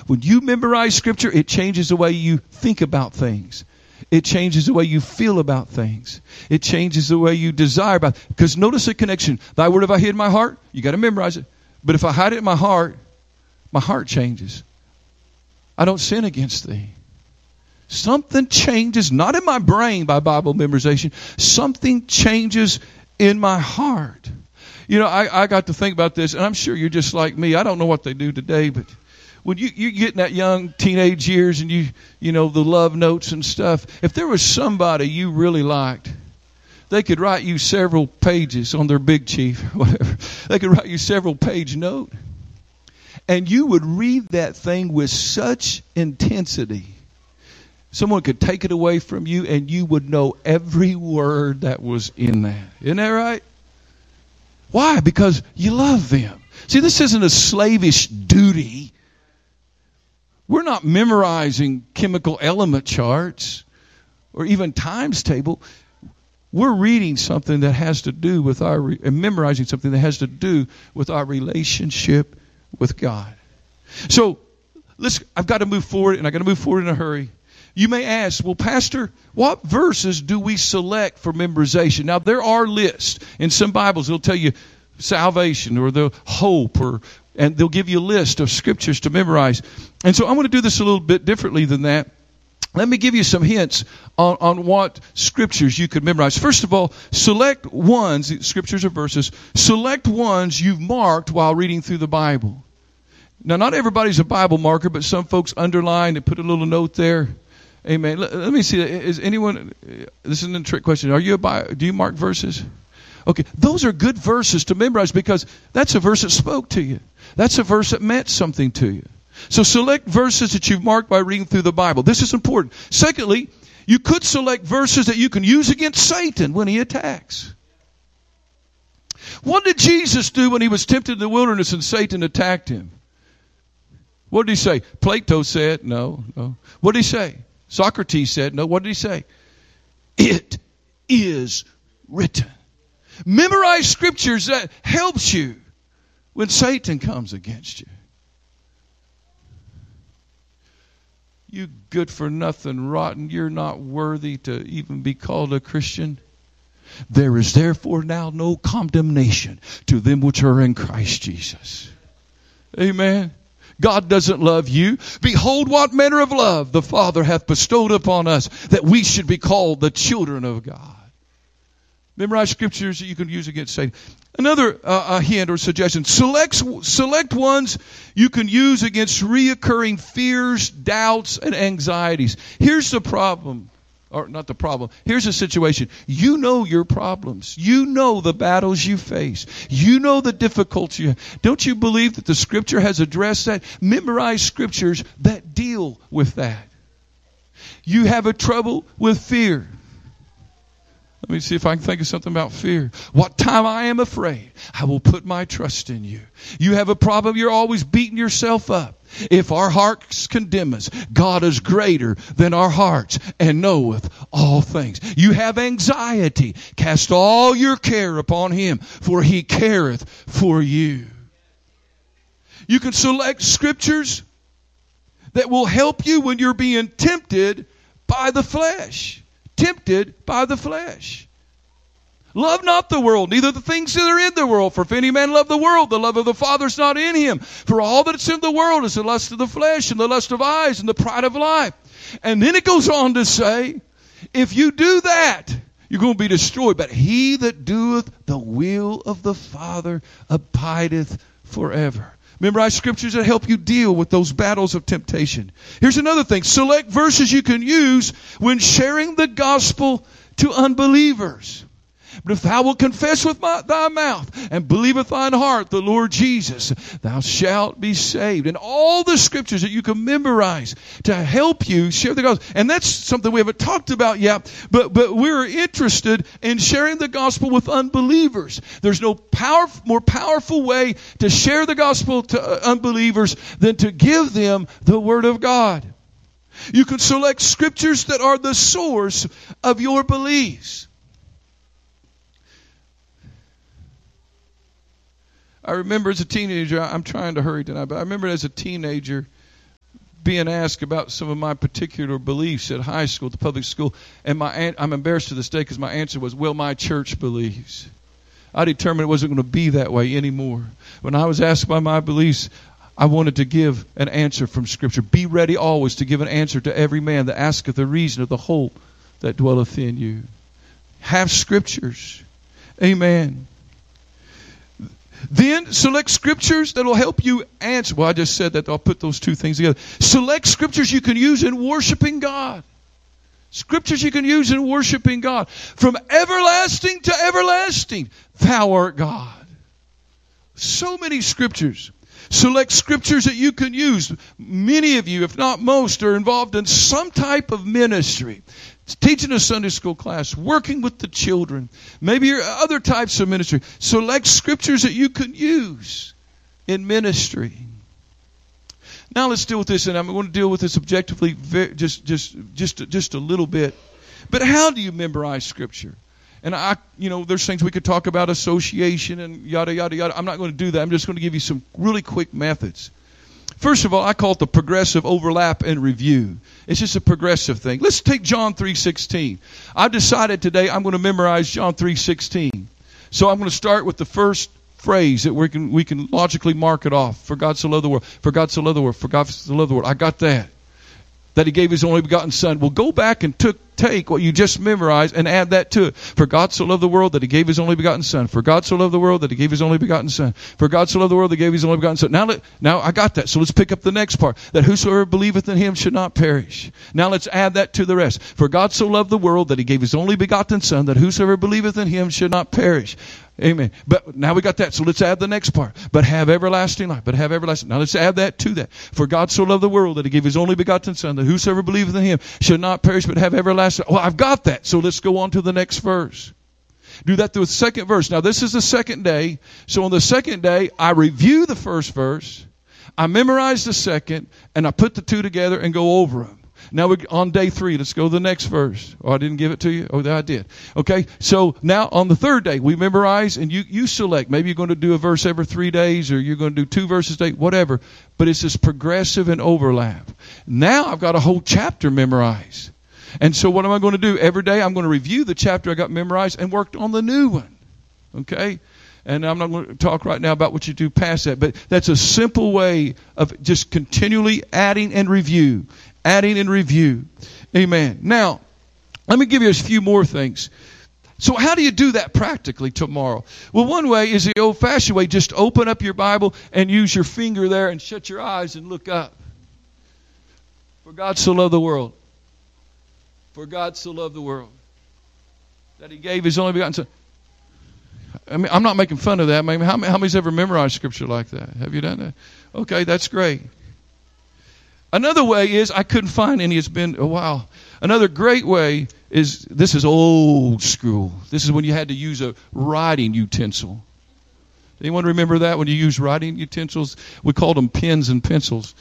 When you memorize Scripture, it changes the way you think about things. It changes the way you feel about things. It changes the way you desire about it. Because notice the connection. Thy word have I hid in my heart. You got to memorize it. But if I hide it in my heart changes. I don't sin against thee. Something changes, not in my brain by Bible memorization. Something changes in my heart. You know, I got to think about this, and I'm sure you're just like me. I don't know what they do today, but when you get in that young teenage years and you know, the love notes and stuff, if there was somebody you really liked, they could write you several pages on their Big Chief, whatever. They could write you several page note. And you would read that thing with such intensity. Someone could take it away from you and you would know every word that was in that. Isn't that right? Why? Because you love them. See, this isn't a slavish duty. We're not memorizing chemical element charts or even times table. We're reading something that has to do with and memorizing something that has to do with our relationship with God. So, I've got to move forward, and I've got to move forward in a hurry. You may ask, well, Pastor, what verses do we select for memorization? Now, there are lists. In some Bibles, they'll tell you salvation or the hope, and they'll give you a list of scriptures to memorize. And so I'm going to do this a little bit differently than that. Let me give you some hints on what scriptures you could memorize. First of all, select ones, scriptures or verses, select ones you've marked while reading through the Bible. Now, not everybody's a Bible marker, but some folks underline and put a little note there. Amen. Let me see. Is anyone, this isn't a trick question, do you mark verses? Okay, those are good verses to memorize because that's a verse that spoke to you. That's a verse that meant something to you. So select verses that you've marked by reading through the Bible. This is important. Secondly, you could select verses that you can use against Satan when he attacks. What did Jesus do when he was tempted in the wilderness and Satan attacked him? What did he say? Plato said, no. What did he say? Socrates said, no. What did he say? It is written. Memorize scriptures that helps you when Satan comes against you. You good for nothing, rotten, you're not worthy to even be called a Christian. There is therefore now no condemnation to them which are in Christ Jesus. Amen. God doesn't love you. Behold, what manner of love the Father hath bestowed upon us, that we should be called the children of God. Memorize scriptures that you can use against Satan. Another hint or suggestion, select ones you can use against reoccurring fears, doubts, and anxieties. Here's the problem. Or not the problem. Here's the situation. You know your problems. You know the battles you face. You know the difficulties you have. Don't you believe that the Scripture has addressed that? Memorize scriptures that deal with that. You have a trouble with fear. Let me see if I can think of something about fear. What time I am afraid, I will put my trust in you. You have a problem, you're always beating yourself up. If our hearts condemn us, God is greater than our hearts and knoweth all things. You have anxiety. Cast all your care upon him, for he careth for you. You can select scriptures that will help you when you're being tempted by the flesh. Tempted by the flesh. Love not the world, neither the things that are in the world. For if any man love the world, the love of the Father is not in him. For all that is in the world is the lust of the flesh, and the lust of eyes, and the pride of life. And then it goes on to say, if you do that, you're going to be destroyed. But he that doeth the will of the Father abideth forever. Memorize scriptures that help you deal with those battles of temptation. Here's another thing. Select verses you can use when sharing the gospel to unbelievers. But if thou wilt confess with thy mouth and believe with thine heart the Lord Jesus, thou shalt be saved. And all the scriptures that you can memorize to help you share the gospel. And that's something we haven't talked about yet, but we're interested in sharing the gospel with unbelievers. There's no more powerful way to share the gospel to unbelievers than to give them the Word of God. You can select scriptures that are the source of your beliefs. I remember as a teenager, I'm trying to hurry tonight, but I remember as a teenager, being asked about some of my particular beliefs at high school, at the public school, and I'm embarrassed to this day because my answer was, well, my church believes. I determined it wasn't going to be that way anymore. When I was asked by my beliefs, I wanted to give an answer from Scripture. Be ready always to give an answer to every man that asketh the reason of the hope that dwelleth in you. Have Scriptures. Amen. Then select Scriptures that will help you answer. Well, I just said that. I'll put those two things together. Select Scriptures you can use in worshiping God. Scriptures you can use in worshiping God. From everlasting to everlasting, thou art God. So many Scriptures. Select Scriptures that you can use. Many of you, if not most, are involved in some type of ministry. Teaching a Sunday school class, working with the children, maybe other types of ministry. Select Scriptures that you can use in ministry. Now let's deal with this, and I'm going to deal with this objectively, just a little bit. But how do you memorize Scripture? And there's things we could talk about, association and yada yada yada. I'm not going to do that. I'm just going to give you some really quick methods. First of all, I call it the progressive overlap and review. It's just a progressive thing. Let's take John 3:16. I've decided today I'm going to memorize John 3:16. So I'm going to start with the first phrase that we can logically mark it off. For God so loved the world. For God so loved the world. For God so loved the world. I got that. That He gave His only begotten Son. Well, go back and take what you just memorized and add that to it. For God so loved the world that He gave His only begotten Son. For God so loved the world that He gave His only begotten Son. For God so loved the world that He gave His only begotten Son. Now I got that. So let's pick up the next part. That whosoever believeth in Him should not perish. Now let's add that to the rest. For God so loved the world that He gave His only begotten Son, that whosoever believeth in Him should not perish. Amen. But now we got that. So let's add the next part. But have everlasting life. But have everlasting. Now let's add that to that. For God so loved the world that He gave His only begotten Son, that whosoever believeth in Him should not perish but have everlasting. Well, I've got that. So let's go on to the next verse. Do that to the second verse. Now this is the second day. So on the second day, I review the first verse. I memorize the second. And I put the two together and go over them. Now we're on day 3. Let's go to the next verse. Oh, I didn't give it to you? Oh, I did. Okay. So now on the third day, we memorize and you select. Maybe you're going to do a verse every 3 days or you're going to do 2 verses a day, whatever. But it's this progressive and overlap. Now I've got a whole chapter memorized. And so what am I going to do? Every day I'm going to review the chapter I got memorized and worked on the new one. Okay? And I'm not going to talk right now about what you do past that. But that's a simple way of just continually adding and review. Adding and review. Amen. Now, let me give you a few more things. So how do you do that practically tomorrow? Well, one way is the old-fashioned way. Just open up your Bible and use your finger there and shut your eyes and look up. For God so loved the world. For God so loved the world that He gave His only begotten Son. I mean, I'm not making fun of that. I mean, how many's ever memorized Scripture like that? Have you done that? Okay, that's great. Another way is, I couldn't find any. It's been a while. Another great way is, this is old school. This is when you had to use a writing utensil. Anyone remember that when you used writing utensils? We called them pens and pencils.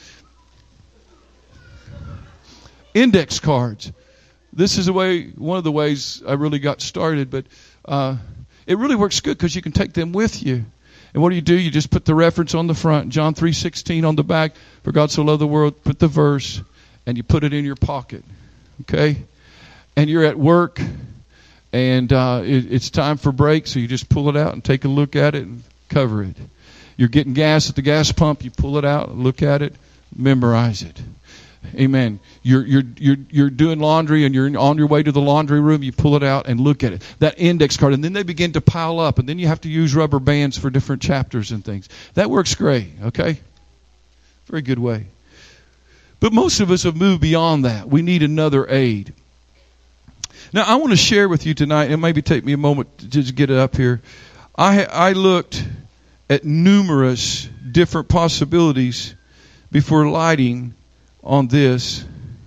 Index cards. This is one of the ways I really got started, but it really works good because you can take them with you. And what do? You just put the reference on the front, John 3:16 on the back. For God so loved the world, put the verse, and you put it in your pocket. Okay? And you're at work, and it's time for break, so you just pull it out and take a look at it and cover it. You're getting gas at the gas pump, you pull it out, look at it, memorize it. Amen. You're doing laundry and you're on your way to the laundry room. You pull it out and look at it. That index card, and then they begin to pile up, and then you have to use rubber bands for different chapters and things. That works great. Okay, very good way. But most of us have moved beyond that. We need another aid. Now I want to share with you tonight, and maybe take me a moment to just get it up here. I looked at numerous different possibilities before lighting on this.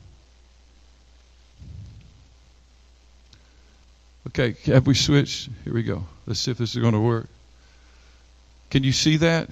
Okay, have we switched? Here we go. Let's see if this is going to work. Can you see that?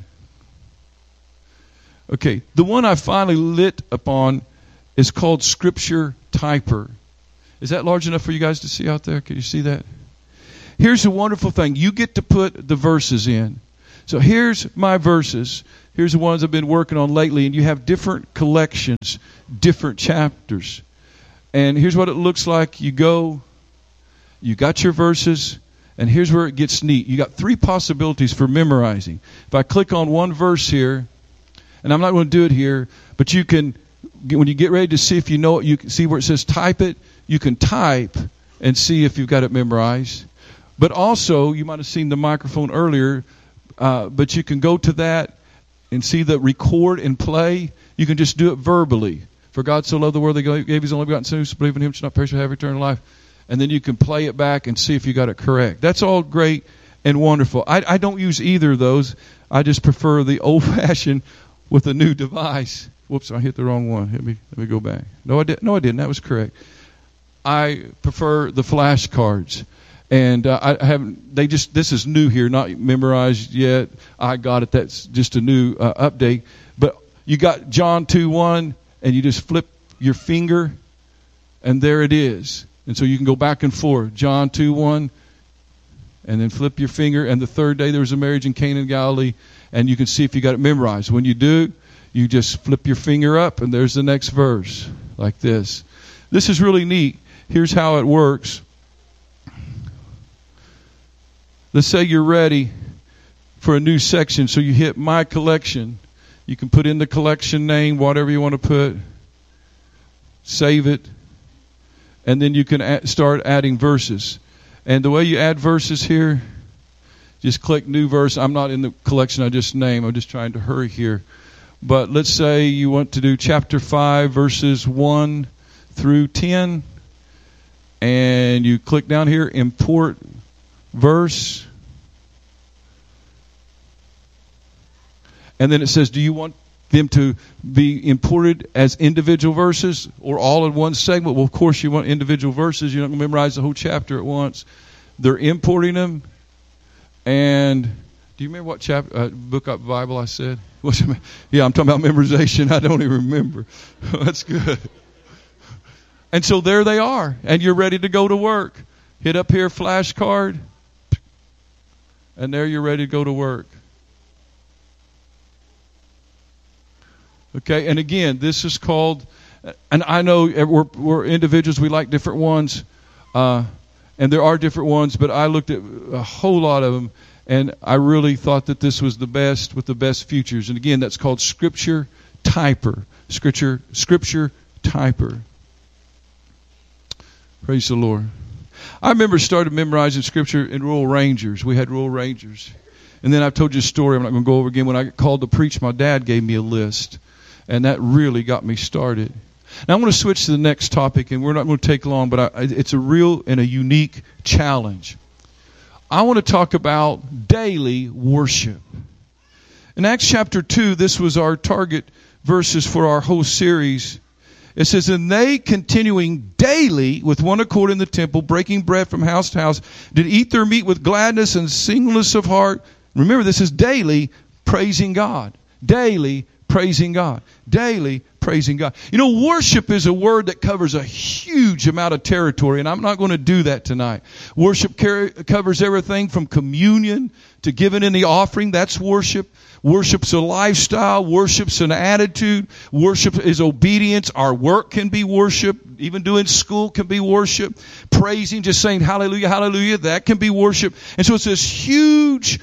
Okay, the one I finally lit upon is called Scripture Typer. Is that large enough for you guys to see out there? Can you see that? Here's the wonderful thing. You get to put the verses in. So here's my verses. Here's the ones I've been working on lately. And you have different collections, different chapters. And here's what it looks like. You got your verses, and here's where it gets neat. You got 3 possibilities for memorizing. If I click on one verse here, and I'm not going to do it here, but you can, when you get ready to see if you know it, you can see where it says type it. You can type and see if you've got it memorized. But also, you might have seen the microphone earlier, but you can go to that and see the record and play. You can just do it verbally. For God so loved the world that He gave His only begotten Son, who believes in Him shall not perish but have eternal life. And then you can play it back and see if you got it correct. That's all great and wonderful. I don't use either of those. I just prefer the old-fashioned with a new device. Whoops, I hit the wrong one. Let me go back. No, I didn't. That was correct. I prefer the flashcards. And I haven't. This is new here, not memorized yet. I got it. That's just a new update. But you got John 2:1, and you just flip your finger, and there it is. And so you can go back and forth. John 2:1, and then flip your finger. And the third day there was a marriage in Cana in Galilee, and you can see if you got it memorized. When you do, you just flip your finger up, and there's the next verse, like this. This is really neat. Here's how it works. Let's say you're ready for a new section. So you hit My Collection. You can put in the collection name, whatever you want to put. Save it. And then you can start adding verses. And the way you add verses here, just click New Verse. I'm not in the collection I just named. I'm just trying to hurry here. But let's say you want to do chapter 5, verses 1 through 10. And you click down here, Import Verse. And then it says, do you want them to be imported as individual verses or all in one segment? Well, of course you want individual verses. You're not going to memorize the whole chapter at once. They're importing them. And do you remember what chapter, book of Bible I said? Yeah, I'm talking about memorization. I don't even remember. That's good. And so there they are. And you're ready to go to work. Hit up here, flashcard. And there you're ready to go to work. Okay, and again, this is called, and I know we're individuals, we like different ones, and there are different ones, but I looked at a whole lot of them, and I really thought that this was the best with the best features. And again, that's called Scripture Typer. Scripture Typer. Praise the Lord. I remember started memorizing Scripture in Royal Rangers. We had Royal Rangers. And then I've told you a story. I'm not going to go over again. When I got called to preach, my dad gave me a list. And that really got me started. Now I'm going to switch to the next topic, and we're not going to take long, but it's a real and a unique challenge. I want to talk about daily worship. In Acts chapter 2, this was our target verses for our whole series. It says, and they, continuing daily with one accord in the temple, breaking bread from house to house, did eat their meat with gladness and singleness of heart. Remember, this is daily praising God. Daily praising God. Daily praising God. You know, worship is a word that covers a huge amount of territory, and I'm not going to do that tonight. Worship covers everything from communion to giving in the offering. That's worship. Worship's a lifestyle. Worship's an attitude. Worship is obedience. Our work can be worship. Even doing school can be worship. Praising, just saying hallelujah, hallelujah, that can be worship. And so it's this huge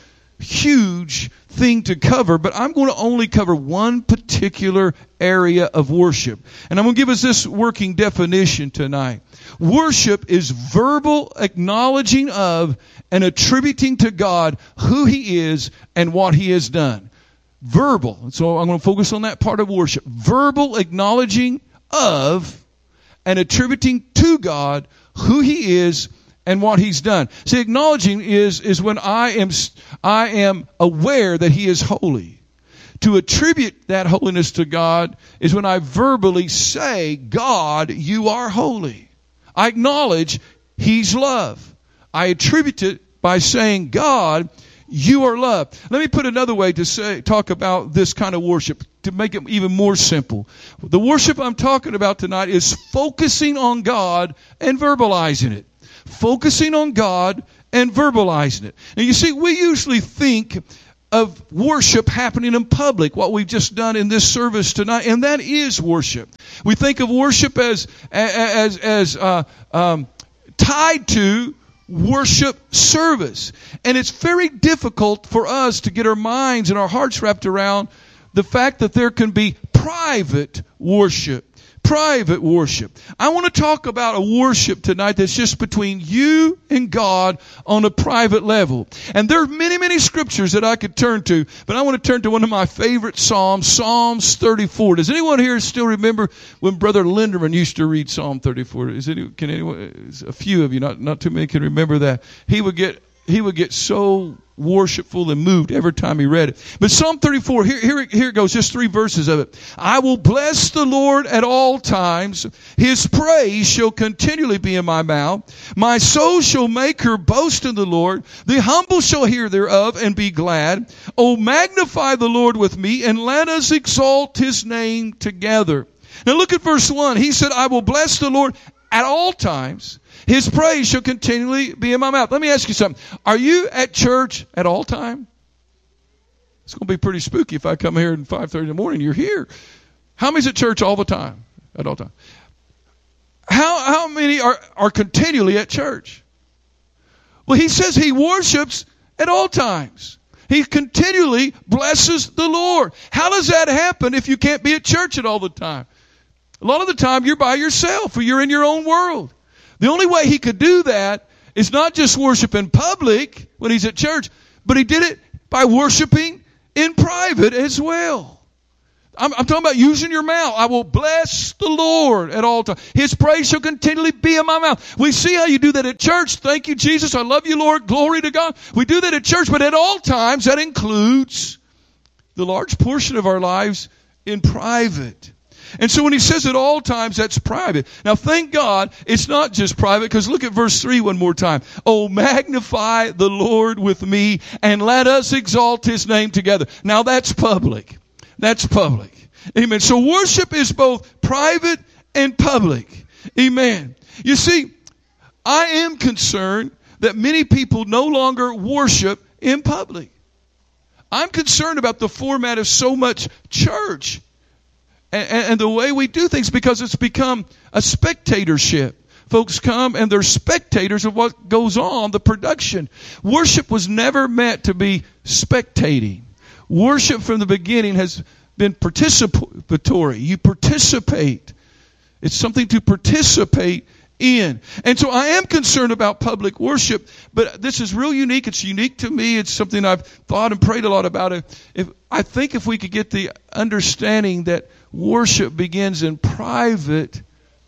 thing to cover, but I'm going to only cover one particular area of worship. And I'm going to give us this working definition tonight. Worship is verbal acknowledging of and attributing to God who He is and what He has done. Verbal. So I'm going to focus on that part of worship. Verbal acknowledging of and attributing to God who He is and what He's done. See, acknowledging is when I am aware that He is holy. To attribute that holiness to God is when I verbally say, God, you are holy. I acknowledge He's love. I attribute it by saying, God, you are love. Let me put another way to talk about this kind of worship, to make it even more simple. The worship I'm talking about tonight is focusing on God and verbalizing it. Focusing on God and verbalizing it. Now you see, we usually think of worship happening in public, what we've just done in this service tonight, and that is worship. We think of worship as tied to worship service. And it's very difficult for us to get our minds and our hearts wrapped around the fact that there can be private worship. Private worship. I want to talk about a worship tonight that's just between you and God on a private level. And there are many, many scriptures that I could turn to, but I want to turn to one of my favorite Psalms, Psalms 34. Does anyone here still remember when Brother Linderman used to read Psalm 34? Can anyone? A few of you, not too many, can remember that. He would get so worshipful and moved every time he read it. But Psalm 34, here it goes, just 3 verses of it. I will bless the Lord at all times. His praise shall continually be in my mouth. My soul shall make her boast in the Lord. The humble shall hear thereof and be glad. O magnify the Lord with me, and let us exalt his name together. Now look at verse 1. He said, I will bless the Lord at all times. His praise shall continually be in my mouth. Let me ask you something. Are you at church at all time? It's going to be pretty spooky if I come here at 5:30 in the morning. You're here. How many's at church all the time? At all time. How many are continually at church? Well, he says he worships at all times. He continually blesses the Lord. How does that happen if you can't be at church at all the time? A lot of the time you're by yourself or you're in your own world. The only way he could do that is not just worship in public when he's at church, but he did it by worshiping in private as well. I'm talking about using your mouth. I will bless the Lord at all times. His praise shall continually be in my mouth. We see how you do that at church. Thank you, Jesus. I love you, Lord. Glory to God. We do that at church, but at all times that includes the large portion of our lives in private. And so when he says at all times, that's private. Now thank God it's not just private, because look at verse 3 one more time. Oh, magnify the Lord with me, and let us exalt his name together. Now that's public. That's public. Amen. So worship is both private and public. Amen. You see, I am concerned that many people no longer worship in public. I'm concerned about the format of so much church and the way we do things, because it's become a spectatorship. Folks come and they're spectators of what goes on, the production. Worship was never meant to be spectating. Worship from the beginning has been participatory. You participate. It's something to participate in. And so I am concerned about public worship, but this is real unique. It's unique to me. It's something I've thought and prayed a lot about. I think if we could get the understanding that worship begins in private,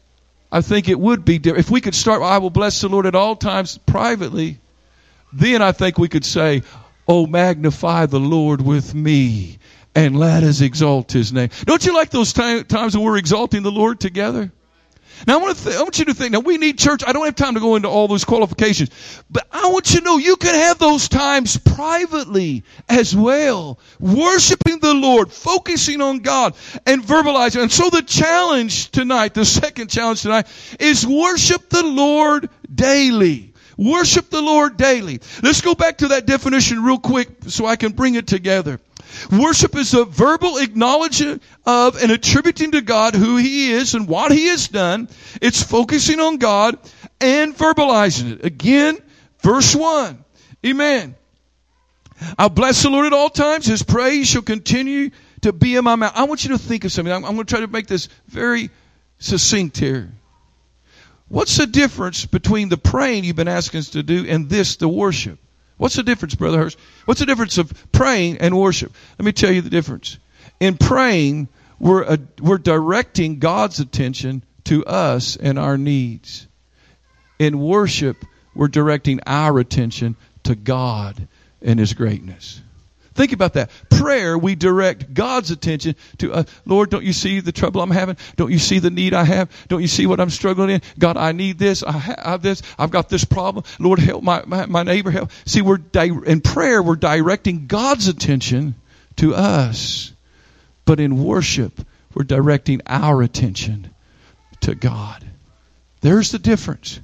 I think it would be different. If we could start, I will bless the Lord at all times privately, then I think we could say, oh, magnify the Lord with me, and let us exalt his name. Don't you like those times when we're exalting the Lord together? Now, I want you to think, now we need church. I don't have time to go into all those qualifications. But I want you to know you can have those times privately as well. Worshiping the Lord, focusing on God, and verbalizing. And so the challenge tonight, the second challenge tonight, is worship the Lord daily. Worship the Lord daily. Let's go back to that definition real quick so I can bring it together. Worship is a verbal acknowledgement of and attributing to God who he is and what he has done. It's focusing on God and verbalizing it. Again, verse 1. Amen. I'll bless the Lord at all times. His praise shall continue to be in my mouth. I want you to think of something. I'm going to try to make this very succinct here. What's the difference between the praying you've been asking us to do and this, the worship? What's the difference, Brother Hurst? What's the difference of praying and worship? Let me tell you the difference. In praying, we're directing God's attention to us and our needs. In worship, we're directing our attention to God and his greatness. Think about that. Prayer, we direct God's attention to us. Lord, don't you see the trouble I'm having? Don't you see the need I have? Don't you see what I'm struggling in? God, I need this. I have this. I've got this problem. Lord, help my neighbor. Help. See, in prayer, we're directing God's attention to us. But in worship, we're directing our attention to God. There's the difference.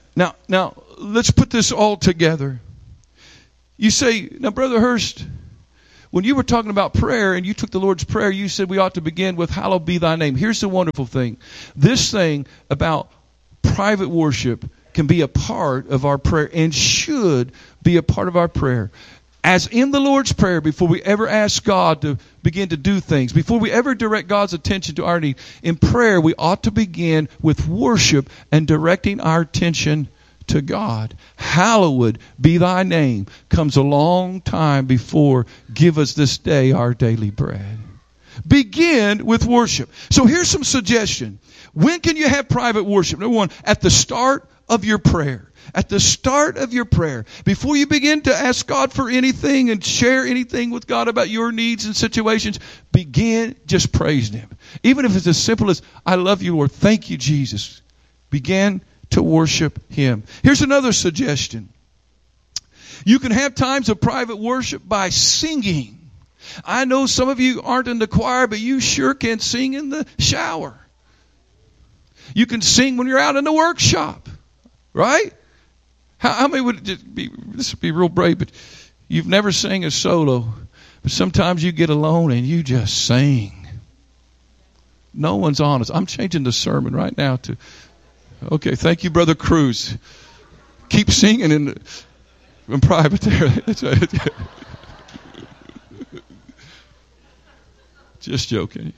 Now, let's put this all together. You say, now, Brother Hurst, when you were talking about prayer and you took the Lord's Prayer, you said we ought to begin with hallowed be thy name. Here's the wonderful thing. This thing about private worship can be a part of our prayer and should be a part of our prayer. As in the Lord's Prayer, before we ever ask God to begin to do things, before we ever direct God's attention to our need, in prayer we ought to begin with worship and directing our attention to God. Hallowed be thy name comes a long time before give us this day our daily bread. Begin with worship. So here's some suggestion. When can you have private worship? Number one, at the start of your prayer. At the start of your prayer, before you begin to ask God for anything and share anything with God about your needs and situations, begin just praising Him. Even if it's as simple as, I love you, Lord. Thank you, Jesus. Begin to worship Him. Here's another suggestion. You can have times of private worship by singing. I know some of you aren't in the choir, but you sure can sing in the shower. You can sing when you're out in the workshop, right? How many would it be? This would be real brave, but you've never sang a solo, but sometimes you get alone and you just sing. No one's honest. I'm changing the sermon right now to, okay, thank you, Brother Cruz. Keep singing in private there. Just joking.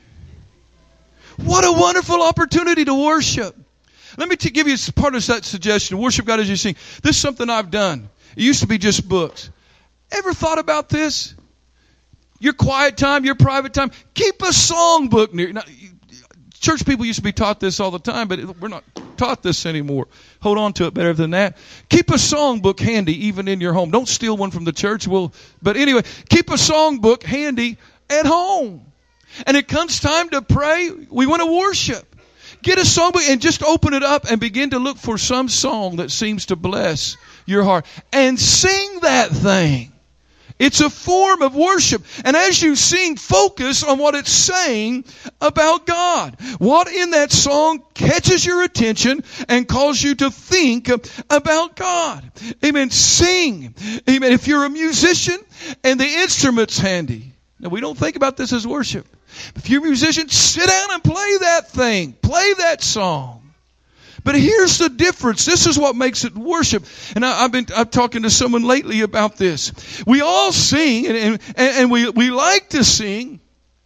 What a wonderful opportunity to worship. Let me give you part of that suggestion. Worship God as you sing. This is something I've done. It used to be just books. Ever thought about this? Your quiet time, your private time. Keep a song book near. Now, church people used to be taught this all the time, but we're not taught this anymore. Hold on to it better than that. Keep a song book handy even in your home. Don't steal one from the church. But anyway, keep a song book handy at home. And it comes time to pray. We want to worship. Get a songbook and just open it up and begin to look for some song that seems to bless your heart. And sing that thing. It's a form of worship. And as you sing, focus on what it's saying about God. What in that song catches your attention and calls you to think about God. Amen. Sing. Amen. If you're a musician and the instrument's handy. Now, we don't think about this as worship. If you're a musician, sit down and play that thing. Play that song. But here's the difference. This is what makes it worship. And I'm talking to someone lately about this. We all sing and we like to sing.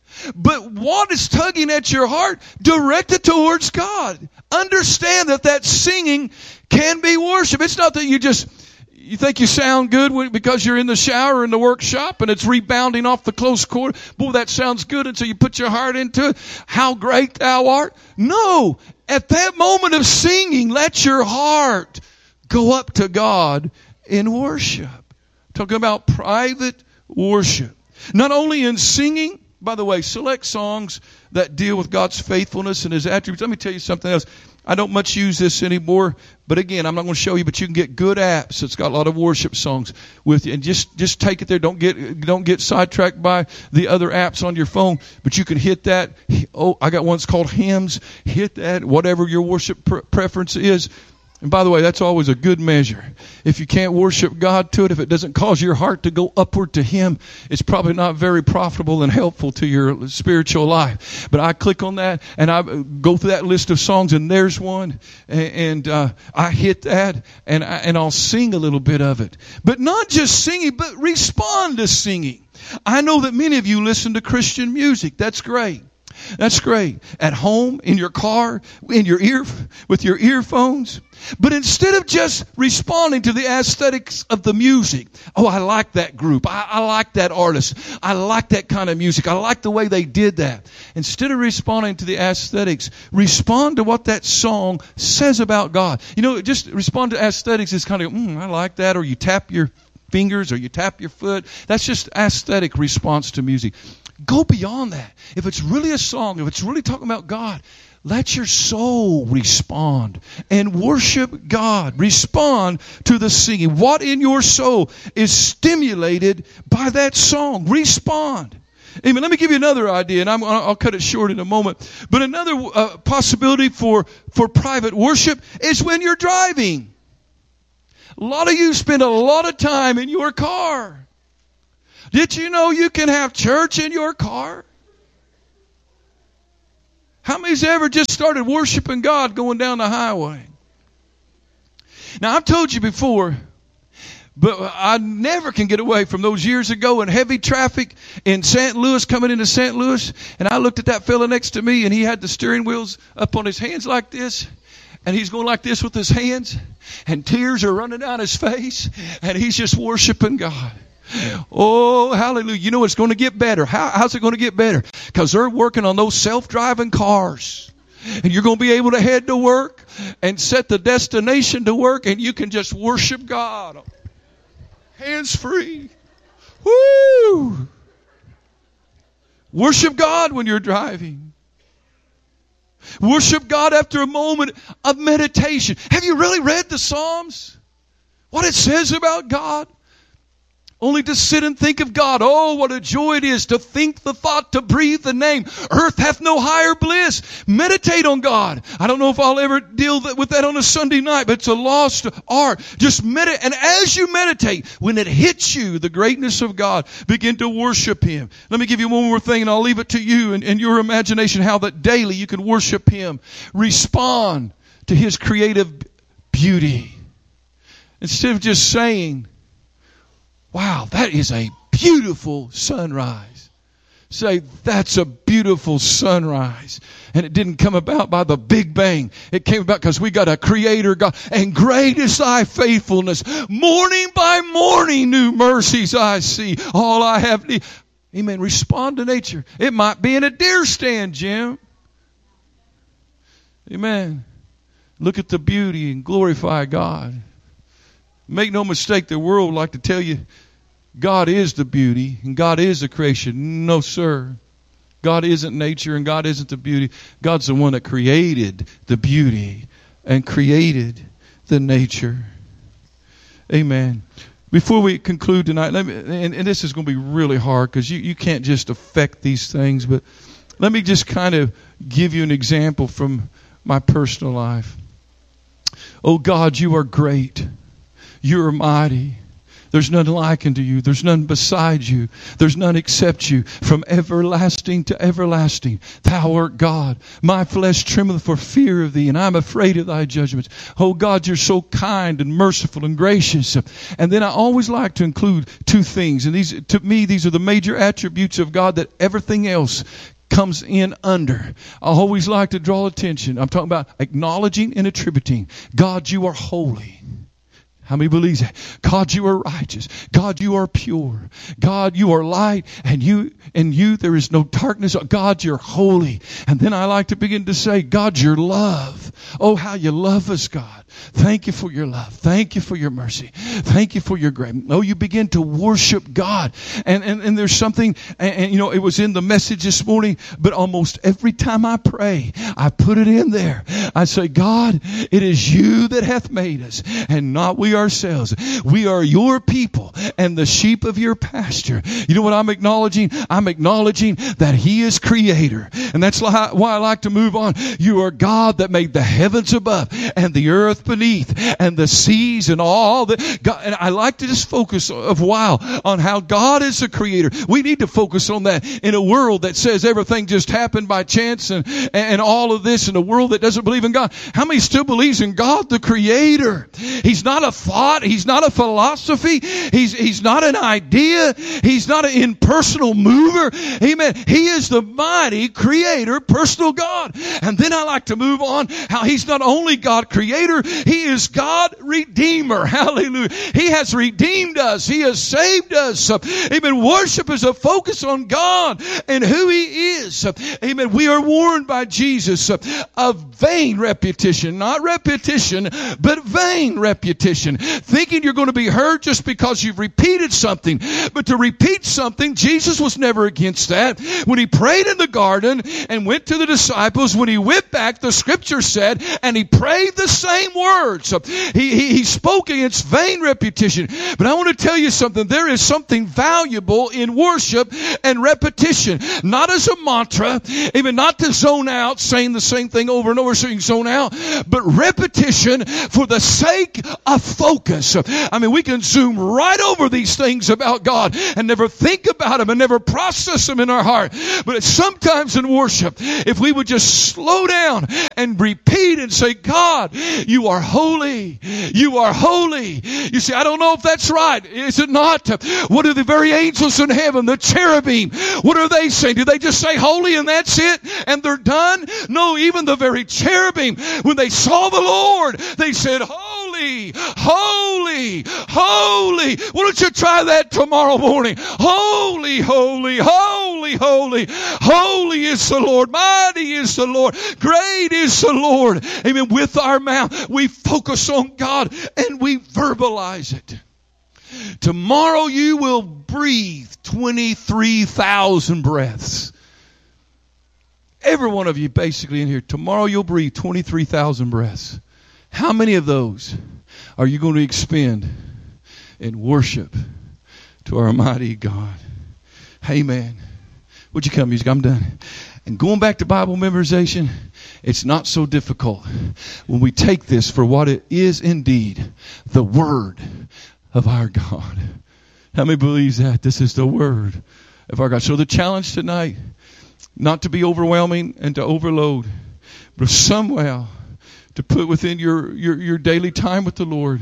But what is tugging at your heart? Direct it towards God. Understand that singing can be worship. It's not that you think you sound good because you're in the shower or in the workshop and it's rebounding off the close chord. Boy, that sounds good until you put your heart into it. How great thou art. No. At that moment of singing, let your heart go up to God in worship. Talking about private worship. Not only in singing, by the way, select songs that deal with God's faithfulness and His attributes. Let me tell you something else. I don't much use this anymore, but again, I'm not going to show you, but you can get good apps. It's got a lot of worship songs with you, and just take it there. Don't get sidetracked by the other apps on your phone, but you can hit that. Oh, I got one that's called Hymns. Hit that, whatever your worship preference is. And by the way, that's always a good measure. If you can't worship God to it, if it doesn't cause your heart to go upward to Him, it's probably not very profitable and helpful to your spiritual life. But I click on that and I go through that list of songs, and there's one, and I hit that, and I'll sing a little bit of it. But not just singing, but respond to singing. I know that many of you listen to Christian music. That's great. That's great. At home, in your car, with your earphones. But instead of just responding to the aesthetics of the music, oh, I like that group. I like that artist. I like that kind of music. I like the way they did that. Instead of responding to the aesthetics, respond to what that song says about God. You know, just respond to aesthetics is kind of, I like that. Or you tap your fingers or you tap your foot. That's just aesthetic response to music. Go beyond that. If it's really a song, if it's really talking about God, let your soul respond and worship God. Respond to the singing. What in your soul is stimulated by that song? Respond. Amen. Let me give you another idea, and I'll cut it short in a moment. But another possibility for private worship is when you're driving. A lot of you spend a lot of time in your car. Did you know you can have church in your car? How many's ever just started worshiping God going down the highway? Now, I've told you before, but I never can get away from those years ago in heavy traffic in St. Louis, coming into St. Louis, and I looked at that fella next to me, and he had the steering wheels up on his hands like this, and he's going like this with his hands, and tears are running down his face, and he's just worshiping God. Oh, hallelujah. You know it's going to get better. How's it going to get better? Because they're working on those self-driving cars. And you're going to be able to head to work and set the destination to work, and you can just worship God. Hands free. Woo! Worship God when you're driving. Worship God after a moment of meditation. Have you really read the Psalms? What it says about God? Only to sit and think of God. Oh, what a joy it is to think the thought, to breathe the name. Earth hath no higher bliss. Meditate on God. I don't know if I'll ever deal with that on a Sunday night, but it's a lost art. Just meditate. And as you meditate, when it hits you, the greatness of God, begin to worship Him. Let me give you one more thing, and I'll leave it to you and your imagination, how that daily you can worship Him. Respond to His creative beauty. Instead of just saying, wow, that is a beautiful sunrise. Say, that's a beautiful sunrise. And it didn't come about by the Big Bang. It came about because we got a Creator God. And great is thy faithfulness. Morning by morning, new mercies I see. All I have need. Amen. Respond to nature. It might be in a deer stand, Jim. Amen. Look at the beauty and glorify God. Make no mistake, the world would like to tell you God is the beauty and God is the creation. No, sir. God isn't nature and God isn't the beauty. God's the one that created the beauty and created the nature. Amen. Before we conclude tonight, and this is going to be really hard because you can't just affect these things, but let me just kind of give you an example from my personal life. Oh God, you are great. You are mighty. There's none like unto you. There's none beside you. There's none except you. From everlasting to everlasting, thou art God. My flesh trembleth for fear of thee, and I'm afraid of thy judgments. Oh God, you're so kind and merciful and gracious. And then I always like to include two things. And these, to me, these are the major attributes of God that everything else comes in under. I always like to draw attention. I'm talking about acknowledging and attributing. God, you are holy. How many believes that? God, you are righteous. God, you are pure. God, you are light. And in you there is no darkness. God, you're holy. And then I like to begin to say, God, your love. Oh, how you love us, God. Thank you for your love. Thank you for your mercy. Thank you for your grace. Oh, you begin to worship God. And there's something, and you know, it was in the message this morning, but almost every time I pray, I put it in there. I say, God, it is you that hath made us, and not we ourselves. We are your people and the sheep of your pasture. You know what I'm acknowledging? I'm acknowledging that He is Creator. And that's why I like to move on. You are God that made the heavens above and the earth beneath and the seas and all that. God, and I like to just focus a while on how God is the Creator. We need to focus on that in a world that says everything just happened by chance and all of this, in a world that doesn't believe in God. How many still believes in God the Creator? He's not a thought. He's not a philosophy. He's not an idea. He's not an impersonal mover. Amen. He is the mighty Creator, personal God. And then I like to move on how He's not only God Creator, He is God Redeemer. Hallelujah. He has redeemed us. He has saved us. Amen. Worship is a focus on God and who He is. Amen. We are warned by Jesus of vain repetition. Not repetition, but vain repetition. Thinking you're going to be heard just because you've repeated something. But to repeat something, Jesus was never against that. When He prayed in the garden and went to the disciples, when He went back, the Scripture said, and He prayed the same words. He spoke against vain repetition. But I want to tell you something. There is something valuable in worship and repetition. Not as a mantra, even not to zone out saying the same thing over and over so you can things on out, but repetition for the sake of focus. I mean, we can zoom right over these things about God and never think about them and never process them in our heart. But sometimes in worship, if we would just slow down and repeat and say, God, you are holy. You are holy. You say, I don't know if that's right. Is it not? What are the very angels in heaven, the cherubim? What are they saying? Do they just say holy and that's it? And they're done? No, even the very cherubim, when they saw the Lord, they said, holy, holy, holy. Why don't you try that tomorrow morning? Holy, holy, holy, holy. Holy is the Lord. Mighty is the Lord. Great is the Lord. Amen. With our mouth, we focus on God and we verbalize it. Tomorrow you will breathe 23,000 breaths. Every one of you basically in here, tomorrow you'll breathe 23,000 breaths. How many of those are you going to expend in worship to our mighty God? Amen. Would you come, music? I'm done. And going back to Bible memorization, it's not so difficult when we take this for what it is indeed, the Word of our God. How many believes that? This is the Word of our God. So the challenge tonight, not to be overwhelming and to overload, but somehow to put within your daily time with the Lord,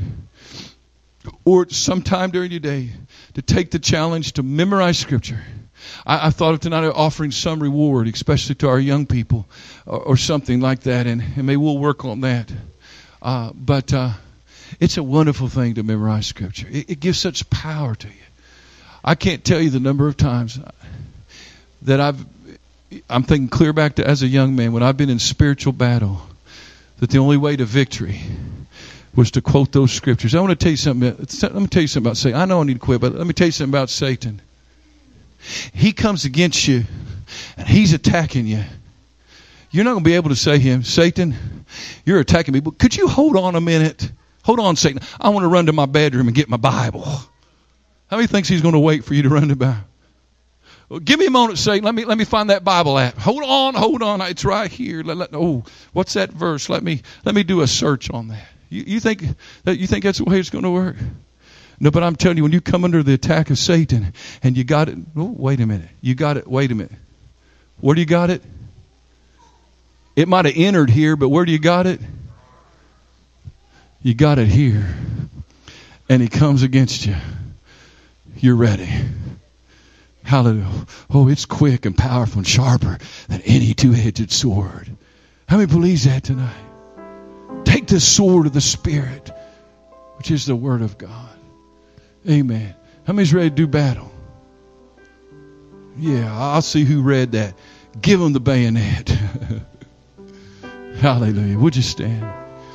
or sometime during your day, to take the challenge to memorize Scripture. I thought of tonight offering some reward, especially to our young people, or something like that, and maybe we'll work on that. But it's a wonderful thing to memorize Scripture. It gives such power to you. I can't tell you the number of times that I'm thinking clear back to as a young man when I've been in spiritual battle, that the only way to victory was to quote those Scriptures. I want to tell you something. Let me tell you something about Satan. I know I need to quit, but let me tell you something about Satan. He comes against you and he's attacking you. You're not going to be able to say to him, Satan, you're attacking me, but could you hold on a minute? Hold on, Satan. I want to run to my bedroom and get my Bible. How many thinks he's going to wait for you to run to the Bible? Well, give me a moment, Satan. Let me find that Bible app. Hold on. It's right here. What's that verse? Let me do a search on that. You think that's the way it's going to work? No, but I'm telling you, when you come under the attack of Satan and you got it, wait a minute. You got it, wait a minute. Where do you got it? It might have entered here, but where do you got it? You got it here. And he comes against you. You're ready. Hallelujah. Oh, it's quick and powerful and sharper than any two-edged sword. How many believes that tonight? Take the sword of the Spirit, which is the Word of God. Amen. How many's ready to do battle? Yeah, I'll see who read that. Give them the bayonet. Hallelujah. Would you stand?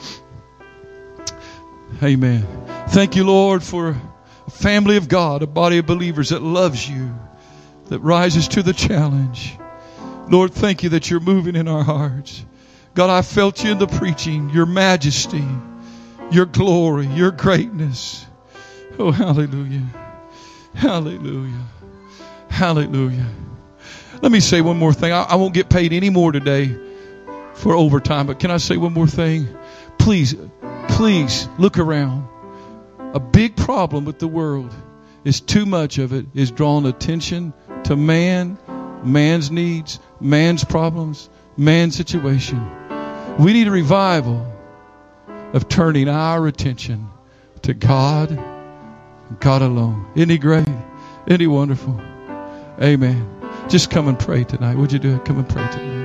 Amen. Thank you, Lord, for a family of God, a body of believers that loves you, that rises to the challenge. Lord, thank you that you're moving in our hearts. God, I felt you in the preaching, your majesty, your glory, your greatness. Oh, hallelujah. Hallelujah. Hallelujah. Let me say one more thing. I won't get paid any more today for overtime, but can I say one more thing? Please look around. A big problem with the world is too much of it is drawing attention to man's needs, man's problems, man's situation. We need a revival of turning our attention to God, God alone. Isn't He great? Isn't He wonderful? Amen. Just come and pray tonight. Would you do it? Come and pray tonight.